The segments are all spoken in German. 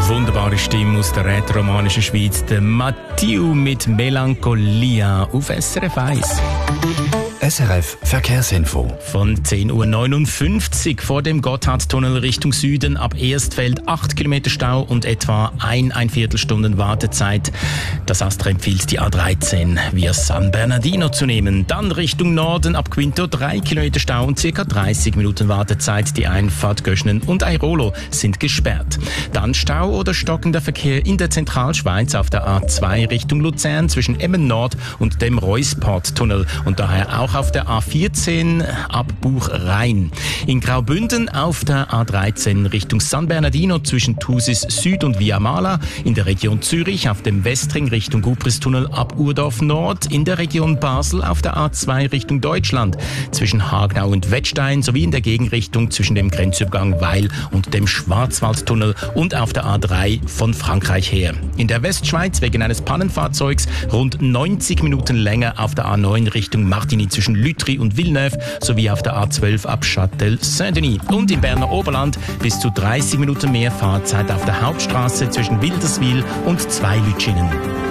Wunderbare Stimme aus der rätoromanischen Schweiz, der Mathieu mit Melancholia auf SRF 1. SRF Verkehrsinfo. Von 10.59 Uhr vor dem Gotthardtunnel Richtung Süden ab Erstfeld 8 Kilometer Stau und etwa ein Viertelstunden Wartezeit. Das Astra empfiehlt die A13 via San Bernardino zu nehmen. Dann Richtung Norden ab Quinto 3 Kilometer Stau und ca. 30 Minuten Wartezeit. Die Einfahrt Göschnen und Airolo sind gesperrt. Dann Stau oder stockender Verkehr in der Zentralschweiz auf der A2 Richtung Luzern zwischen Emmen Nord und dem Reusport-Tunnel und daher auch auf der A14 ab Buch-Rhein. In Graubünden auf der A13 Richtung San Bernardino zwischen Thusis Süd und Via Mala. In der Region Zürich auf dem Westring Richtung Gubristunnel ab Urdorf Nord. In der Region Basel auf der A2 Richtung Deutschland zwischen Hagnau und Wettstein sowie in der Gegenrichtung zwischen dem Grenzübergang Weil und dem Schwarzwaldtunnel und auf der A3 von Frankreich her. In der Westschweiz wegen eines Pannenfahrzeugs rund 90 Minuten länger auf der A9 Richtung Martigny zwischen Lütry und Villeneuve sowie auf der A12 ab Châtel-Saint-Denis. Und im Berner Oberland bis zu 30 Minuten mehr Fahrzeit auf der Hauptstraße zwischen Wilderswil und Zweilütschinen.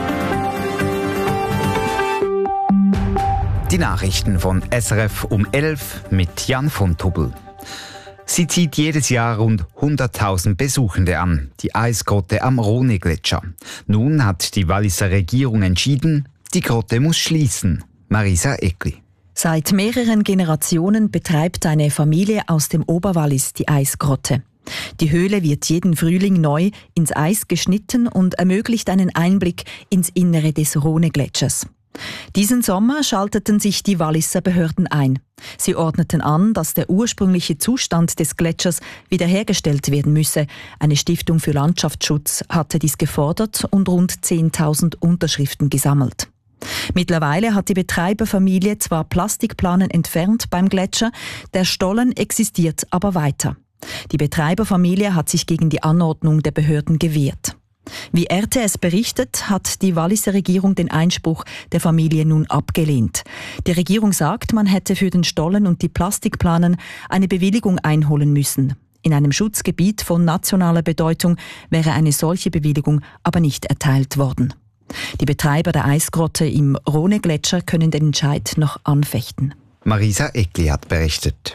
Die Nachrichten von SRF um 11 mit Jan von Tubbel. Sie zieht jedes Jahr rund 100.000 Besuchende an, die Eisgrotte am Rhone-Gletscher. Nun hat die Walliser Regierung entschieden, die Grotte muss schließen. Marisa Eckli. Seit mehreren Generationen betreibt eine Familie aus dem Oberwallis die Eisgrotte. Die Höhle wird jeden Frühling neu ins Eis geschnitten und ermöglicht einen Einblick ins Innere des Rhone-Gletschers. Diesen Sommer schalteten sich die Walliser Behörden ein. Sie ordneten an, dass der ursprüngliche Zustand des Gletschers wiederhergestellt werden müsse. Eine Stiftung für Landschaftsschutz hatte dies gefordert und rund 10.000 Unterschriften gesammelt. Mittlerweile hat die Betreiberfamilie zwar Plastikplanen entfernt beim Gletscher, der Stollen existiert aber weiter. Die Betreiberfamilie hat sich gegen die Anordnung der Behörden gewehrt. Wie RTS berichtet, hat die Walliser Regierung den Einspruch der Familie nun abgelehnt. Die Regierung sagt, man hätte für den Stollen und die Plastikplanen eine Bewilligung einholen müssen. In einem Schutzgebiet von nationaler Bedeutung wäre eine solche Bewilligung aber nicht erteilt worden. Die Betreiber der Eisgrotte im Rhone-Gletscher können den Entscheid noch anfechten. Marisa Eckli hat berichtet.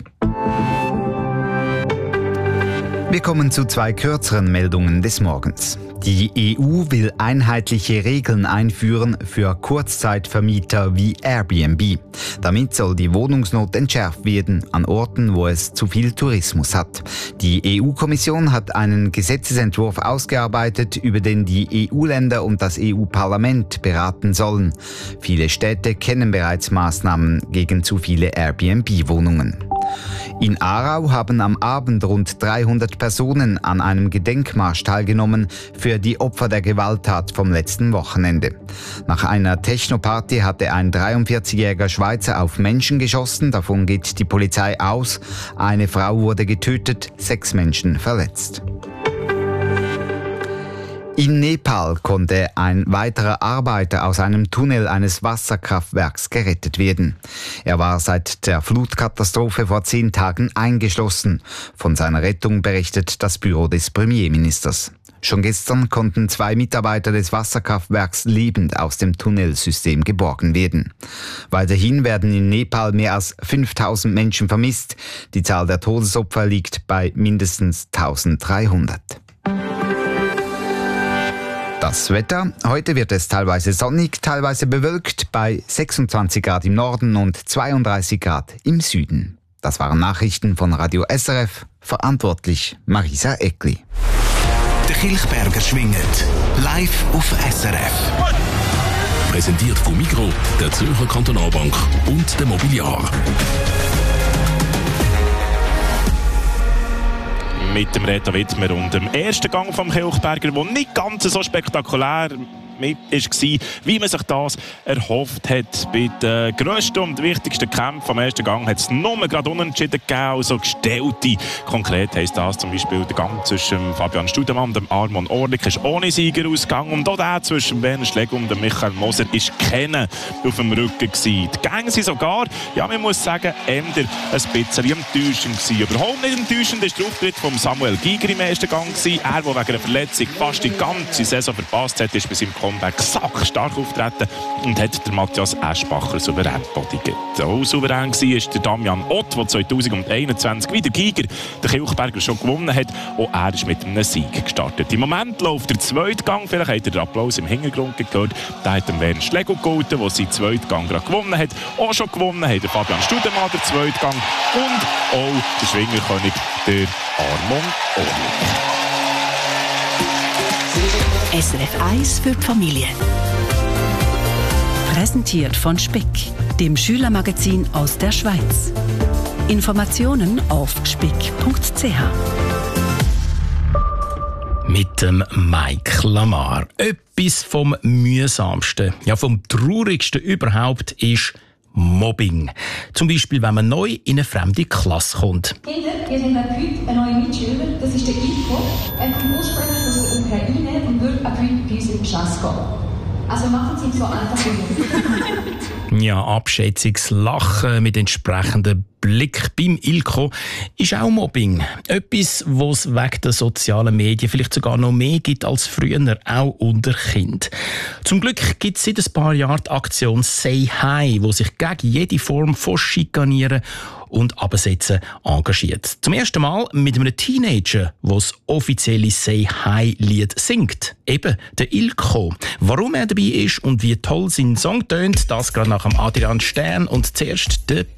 Wir kommen zu 2 kürzeren Meldungen des Morgens. Die EU will einheitliche Regeln einführen für Kurzzeitvermieter wie Airbnb. Damit soll die Wohnungsnot entschärft werden an Orten, wo es zu viel Tourismus hat. Die EU-Kommission hat einen Gesetzesentwurf ausgearbeitet, über den die EU-Länder und das EU-Parlament beraten sollen. Viele Städte kennen bereits Maßnahmen gegen zu viele Airbnb-Wohnungen. In Aarau haben am Abend rund 300 Personen an einem Gedenkmarsch teilgenommen für die Opfer der Gewalttat vom letzten Wochenende. Nach einer Techno-Party hatte ein 43-jähriger Schweizer auf Menschen geschossen, davon geht die Polizei aus. Eine Frau wurde getötet, 6 Menschen verletzt. In Nepal konnte ein weiterer Arbeiter aus einem Tunnel eines Wasserkraftwerks gerettet werden. Er war seit der Flutkatastrophe vor 10 Tagen eingeschlossen. Von seiner Rettung berichtet das Büro des Premierministers. Schon gestern konnten 2 Mitarbeiter des Wasserkraftwerks lebend aus dem Tunnelsystem geborgen werden. Weiterhin werden in Nepal mehr als 5.000 Menschen vermisst. Die Zahl der Todesopfer liegt bei mindestens 1.300. Das Wetter. Heute wird es teilweise sonnig, teilweise bewölkt bei 26 Grad im Norden und 32 Grad im Süden. Das waren Nachrichten von Radio SRF. Verantwortlich Marisa Eckli. Der Kilchberger schwingt. Live auf SRF. Präsentiert von Migros, der Zürcher Kantonalbank und der Mobiliar. Mit dem Reto Wittmer und dem ersten Gang vom Kilchberger, der nicht ganz so spektakulär mit war, wie man sich das erhofft hat. Bei den grössten und wichtigsten Kämpfen am ersten Gang hat es nur gerade unentschieden gegeben, also gestellte. Konkret heisst das zum Beispiel der Gang zwischen Fabian Studemann und Armon Orlik ist ohne Sieger ausgegangen und auch der zwischen Werner Schlegel und Michael Moser ist keiner auf dem Rücken gewesen. Die Gänge sind sogar, ja man muss sagen, eher ein bisschen enttäuschend gewesen. Überhaupt nicht enttäuschend ist der Auftritt von Samuel Giger im ersten Gang gewesen. Er, der wegen einer Verletzung fast die ganze Saison verpasst hat, ist bei seinem Comeback sackstark auftreten und hat der Matthias Eschbacher souverän bodigt. Auch souverän war ist der Damian Ott, der 2021 wie der Giger den Kilchberger schon gewonnen hat. Auch er ist mit einem Sieg gestartet. Im Moment läuft der zweite Gang, vielleicht habt ihr den Applaus im Hintergrund gehört, da hat der Werner Schlegel gehalten, der seinen zweiten Gang gerade gewonnen hat. Auch schon gewonnen hat der Fabian Studemann den zweiten Gang und auch der Schwingerkönig, der Armon Orlik. SRF 1 für die Familie. Präsentiert von Speck, dem Schülermagazin aus der Schweiz. Informationen auf speck.ch. Mit dem Mike Lamar. Etwas vom mühsamsten, ja vom traurigsten überhaupt ist Mobbing. Zum Beispiel, wenn man neu in eine fremde Klasse kommt. Kinder, wir haben heute einen neuen Mitschüler, das ist der Ilko. Er kommt ursprünglich aus der Ukraine und wird ab heute bei uns in die Klasse gehen. Also machen Sie es so einfach wie Ja, abschätziges Lachen mit entsprechendem Blick beim Ilko ist auch Mobbing. Etwas, was es wegen der sozialen Medien vielleicht sogar noch mehr gibt als früher, auch unter Kindern. Zum Glück gibt es seit ein paar Jahren die Aktion «Say Hi», die sich gegen jede Form von Schikanieren und Absetzen engagiert. Zum ersten Mal mit einem Teenager, der das offizielle «Say Hi»-Lied singt. Eben der Ilko. Warum er dabei ist und wie toll sein Song tönt, das gerade nach dem Adrian Stern und zuerst der